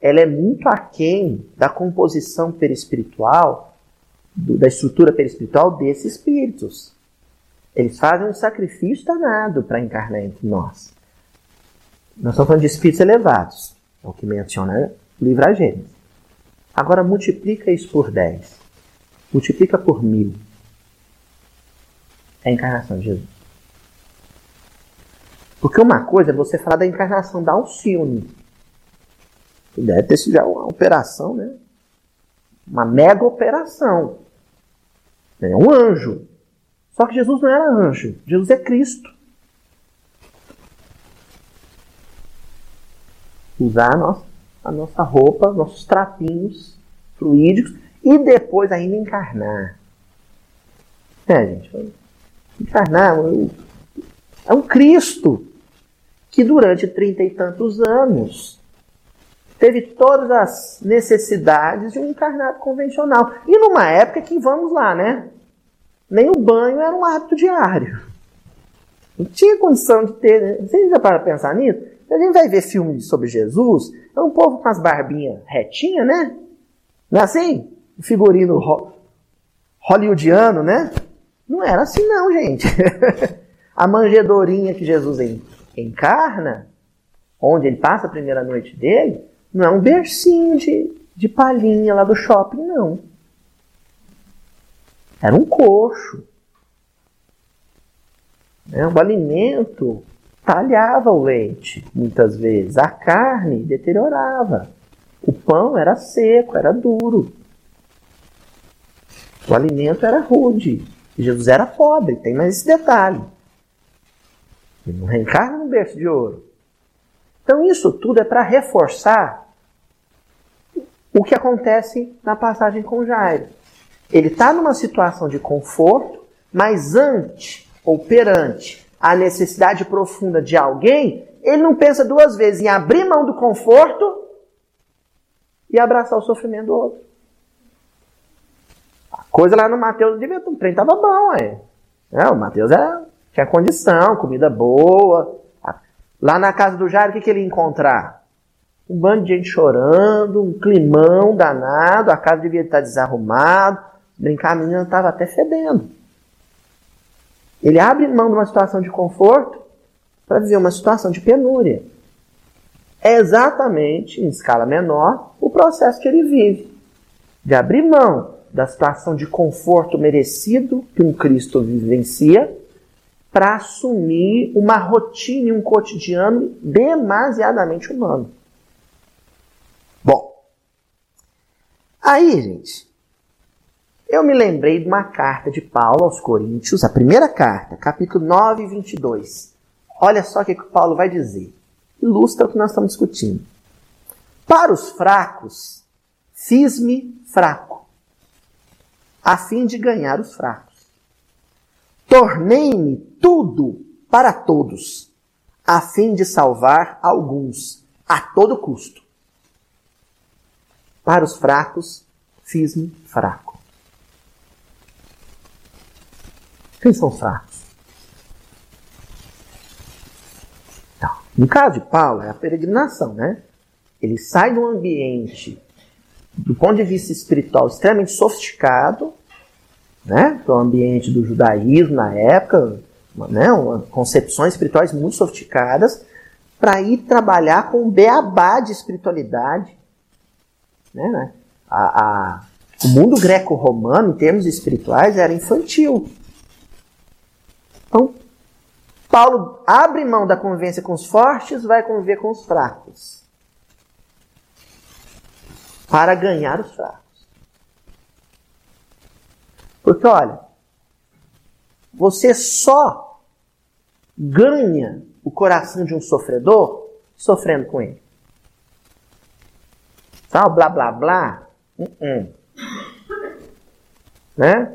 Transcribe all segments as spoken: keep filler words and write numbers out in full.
ela é muito aquém da composição perispiritual, do, da estrutura perispiritual desses espíritos. Eles fazem um sacrifício danado para encarnar entre nós. Nós estamos falando de espíritos elevados, é o que menciona o livro A Gênesis. Agora multiplica isso por dez. Multiplica por mil. É a encarnação de Jesus. Porque uma coisa é você falar da encarnação da Alcione. Que deve ter sido já uma operação, né? Uma mega operação. É um anjo. Só que Jesus não era anjo. Jesus é Cristo. Usar a nossa, a nossa roupa, nossos trapinhos fluídicos e depois ainda encarnar. É, gente. Encarnar é um Cristo que durante trinta e tantos anos teve todas as necessidades de um encarnado convencional. E numa época que, vamos lá, né? Nem o banho era um hábito diário. Não tinha condição de ter, né? Vocês já pararam para pensar nisso? A gente vai ver filmes sobre Jesus, é um povo com as barbinhas retinhas, né? Não é assim? O figurino ho- hollywoodiano, né? Não era assim não, gente. A manjedorinha que Jesus en- encarna, onde ele passa a primeira noite dele, não é um bercinho de, de palhinha lá do shopping, não. Era um coxo. Né? O alimento talhava o leite, muitas vezes. A carne deteriorava. O pão era seco, era duro. O alimento era rude. Jesus era pobre, tem mais esse detalhe. Ele não reencarna no berço de ouro. Então isso tudo é para reforçar o que acontece na passagem com Jairo. Ele está numa situação de conforto, mas ante ou perante a necessidade profunda de alguém, ele não pensa duas vezes em abrir mão do conforto e abraçar o sofrimento do outro. A coisa lá no Mateus, o trem estava bom, é. É, o Mateus era, tinha condição, comida boa. Lá na casa do Jairo, o que, que ele ia encontrar? Um bando de gente chorando, um climão danado, a casa devia estar desarrumada, brincar, a menina estava até fedendo. Ele abre mão de uma situação de conforto para viver uma situação de penúria. É exatamente, em escala menor, o processo que ele vive. De abrir mão da situação de conforto merecido que um Cristo vivencia para assumir uma rotina e um cotidiano demasiadamente humano. Bom, aí, gente, eu me lembrei de uma carta de Paulo aos Coríntios, a primeira carta, capítulo nove, vinte e dois. Olha só o que Paulo vai dizer. Ilustra o que nós estamos discutindo. Para os fracos, fiz-me fraco, a fim de ganhar os fracos. Tornei-me tudo para todos, a fim de salvar alguns, a todo custo. Para os fracos, fiz-me fraco. Quem são fracos? Então, no caso de Paulo, é a peregrinação, né? Ele sai de um ambiente, do ponto de vista espiritual, extremamente sofisticado, né? Para o ambiente do judaísmo na época, né? Uma, concepções espirituais muito sofisticadas, para ir trabalhar com o beabá de espiritualidade. Né? A, a, o mundo greco-romano, em termos espirituais, era infantil. Então, Paulo abre mão da convivência com os fortes, vai conviver com os fracos. Para ganhar os fracos. Porque, olha, você só ganha o coração de um sofredor sofrendo com ele. Sabe, blá, blá, blá? Uh-uh. Né?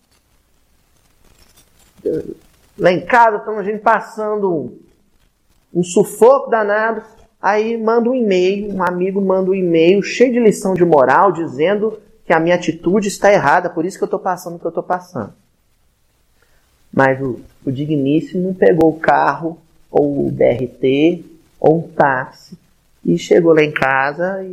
Lá em casa, estamos a gente passando um, um sufoco danado, aí manda um e-mail, um amigo manda um e-mail cheio de lição de moral, dizendo que a minha atitude está errada, por isso que eu estou passando o que eu estou passando. Mas o, o digníssimo não pegou o carro, ou o B R T, ou um táxi, e chegou lá em casa e